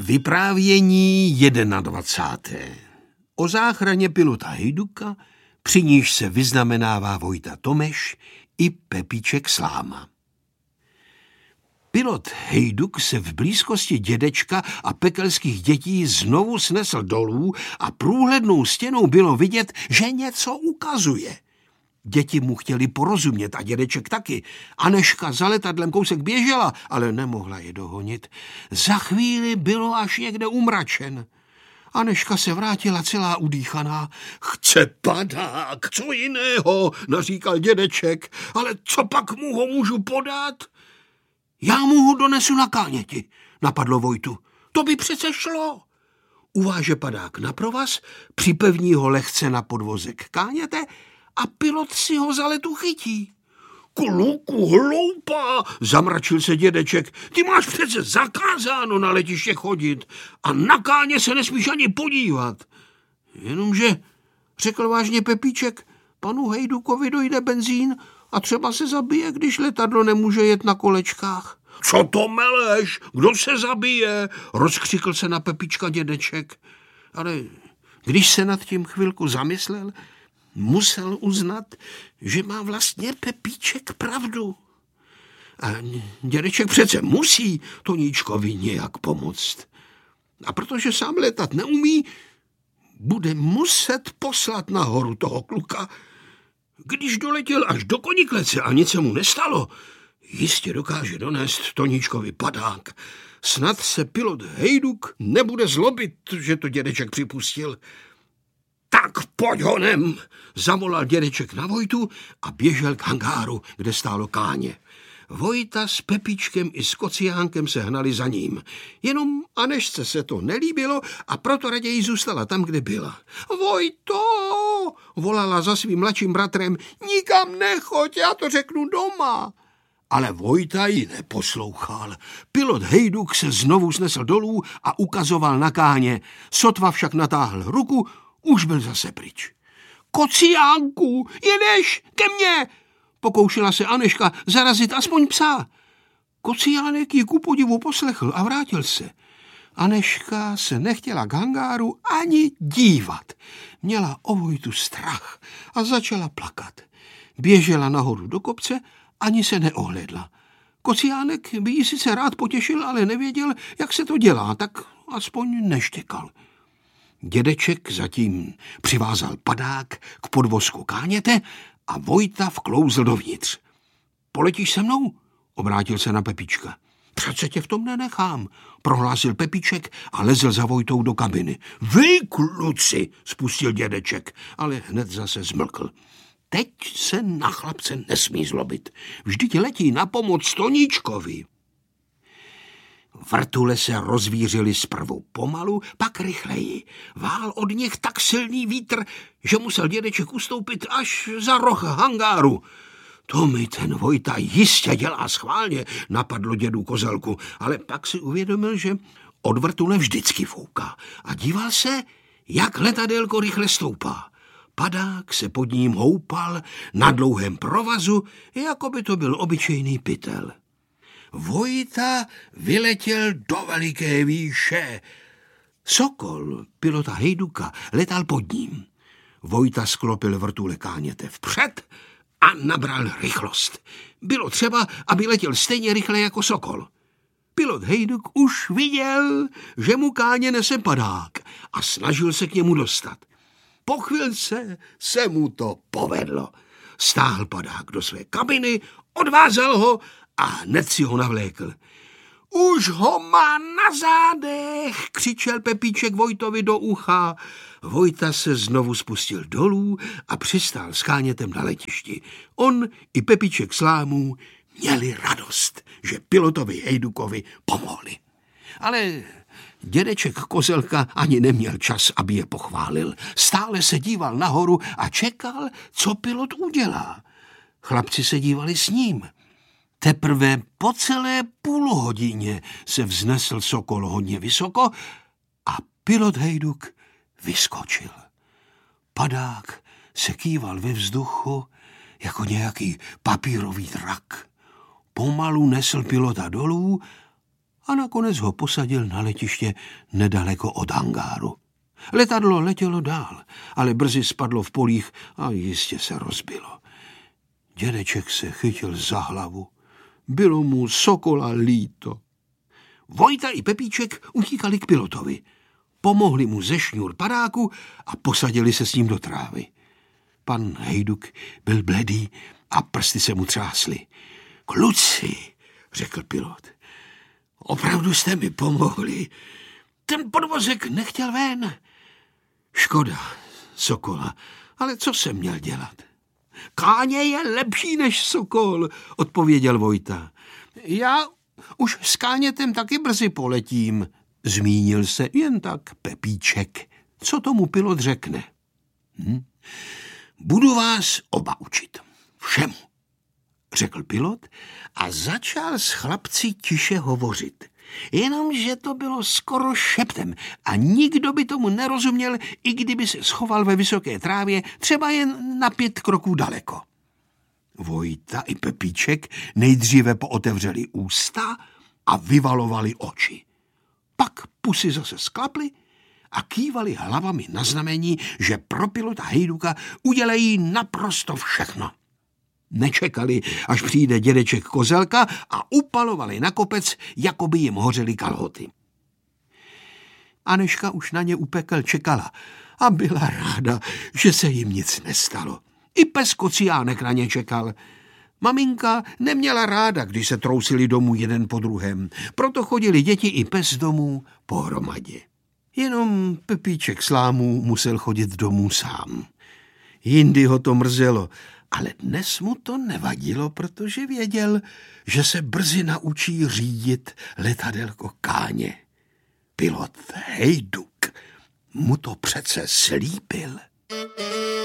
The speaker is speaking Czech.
Vyprávění 21. O záchraně pilota Hejduka, při níž se vyznamenává Vojta Tomeš i Pepíček Sláma. Pilot Hejduk se v blízkosti dědečka a pekelských dětí znovu snesl dolů a průhlednou stěnou bylo vidět, že něco ukazuje. Děti mu chtěli porozumět a dědeček taky. Anežka za letadlem kousek běžela, ale nemohla je dohonit. Za chvíli bylo až někde umračen. Anežka se vrátila celá udýchaná. Chce padák, co jiného, naříkal dědeček, ale co pak mu ho můžu podat? Já mu ho donesu na káněti, napadlo Vojtu. To by přece šlo. Uváže padák na provaz, připevní ho lehce na podvozek káněte a pilot si ho za letu chytí. Kluku, hloupá, zamračil se dědeček. Ty máš přece zakázáno na letiště chodit a na káně se nesmíš ani podívat. Jenomže, řekl vážně Pepíček, panu Hejdukovi dojde benzín a třeba se zabije, když letadlo nemůže jet na kolečkách. Co to meleš? Kdo se zabije? Rozkřikl se na Pepíčka dědeček. Ale když se nad tím chvilku zamyslel, musel uznat, že má vlastně Pepíček pravdu. A dědeček přece musí Toníčkovi nějak pomoct. A protože sám letat neumí, bude muset poslat nahoru toho kluka. Když doletěl až do Koniklece a nic se mu nestalo, jistě dokáže donést Toníčkovi padák. Snad se pilot Hejduk nebude zlobit, že to dědeček připustil. Tak pojď honem, zavolal dědeček na Vojtu a běžel k hangáru, kde stálo káně. Vojta s Pepíčkem i s Kociánkem se hnali za ním. Jenom Anežce se to nelíbilo a proto raději zůstala tam, kde byla. Vojto, volala za svým mladším bratrem, nikam nechoď, já to řeknu doma. Ale Vojta ji neposlouchal. Pilot Hejduk se znovu snesl dolů a ukazoval na káně. Sotva však natáhl ruku, už byl zase pryč. Kociánku, jedeš ke mně? Pokoušela se Anežka zarazit aspoň psa. Kociánek ji ku podivu poslechl a vrátil se. Anežka se nechtěla k hangáru ani dívat. Měla o Vojtu strach a začala plakat. Běžela nahoru do kopce, ani se neohlédla. Kociánek by ji sice rád potěšil, ale nevěděl, jak se to dělá, tak aspoň neštěkal. Dědeček zatím přivázal padák k podvozku káněte a Vojta vklouzl dovnitř. Poletíš se mnou? Obrátil se na Pepíčka. Přece tě v tom nenechám, prohlásil Pepíček a lezl za Vojtou do kabiny. Vy, kluci, spustil dědeček, ale hned zase zmlkl. Teď se na chlapce nesmí zlobit. Vždyť letí na pomoc Toníčkovi. Vrtule se rozvířily zprvu pomalu, pak rychleji. Vál od nich tak silný vítr, že musel dědeček ustoupit až za roh hangáru. To mi ten Vojta jistě dělá schválně, napadlo dědu Kozelku, ale pak si uvědomil, že od vrtule vždycky fouká a díval se, jak letadélko rychle stoupá. Padák se pod ním houpal na dlouhém provazu, jako by to byl obyčejný pytel. Vojta vyletěl do veliké výše. Sokol, pilota Hejduka, letal pod ním. Vojta sklopil vrtule káněte vpřed a nabral rychlost. Bylo třeba, aby letěl stejně rychle jako Sokol. Pilot Hejduk už viděl, že mu káně nese padák a snažil se k němu dostat. Po chvilce se mu to povedlo. Stáhl padák do své kabiny, odvázal ho a hned si ho navlékl. Už ho má na zádech, křičel Pepíček Vojtovi do ucha. Vojta se znovu spustil dolů a přistál s kánětem na letišti. On i Pepíček Slámů měli radost, že pilotovi Hejdukovi pomohli. Ale dědeček Kozelka ani neměl čas, aby je pochválil. Stále se díval nahoru a čekal, co pilot udělá. Chlapci se dívali s ním. Teprve po celé půlhodině se vznesl Sokol hodně vysoko a pilot Hejduk vyskočil. Padák se kýval ve vzduchu jako nějaký papírový drak. Pomalu nesl pilota dolů a nakonec ho posadil na letiště nedaleko od hangáru. Letadlo letělo dál, ale brzy spadlo v polích a jistě se rozbilo. Dědeček se chytil za hlavu. Bylo mu Sokola líto. Vojta i Pepíček utíkali k pilotovi. Pomohli mu ze šňůr padáku a posadili se s ním do trávy. Pan Hejduk byl bledý a prsty se mu třásly. Kluci, řekl pilot, opravdu jste mi pomohli. Ten podvozek nechtěl ven. Škoda, Sokola, ale co jsem měl dělat? Káně je lepší než Sokol, odpověděl Vojta. Já už s Kánětem taky brzy poletím, zmínil se jen tak Pepíček. Co tomu pilot řekne? Budu vás oba učit. Všemu, řekl pilot a začal s chlapci tiše hovořit. Jenomže to bylo skoro šeptem a nikdo by tomu nerozuměl, i kdyby se schoval ve vysoké trávě, třeba jen na 5 kroků daleko. Vojta i Pepíček nejdříve pootevřeli ústa a vyvalovali oči. Pak pusy zase sklaply a kývali hlavami na znamení, že pro pilota Hejduka udělají naprosto všechno. Nečekali, až přijde dědeček Kozelka a upalovali na kopec, jako by jim hořely kalhoty. Anežka už na ně u pekel čekala a byla ráda, že se jim nic nestalo. I pes Kociánek na ně čekal. Maminka neměla ráda, když se trousili domů jeden po druhém, proto chodili děti i pes domů pohromadě. Jenom Pepíček Slámů musel chodit domů sám. Jindy ho to mrzelo, ale dnes mu to nevadilo, protože věděl, že se brzy naučí řídit letadelko Káně. Pilot Hejduk mu to přece slíbil.